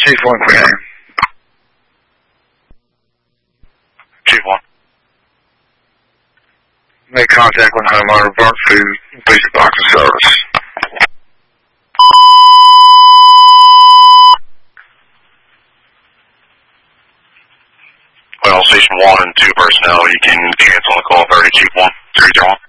Chief 1, quick name. Chief 1. Make contact with homeowner Burnt Food, basic box of service. Well, Station 1 and 2 personnel, you can cancel the call 30, Chief 1, 301.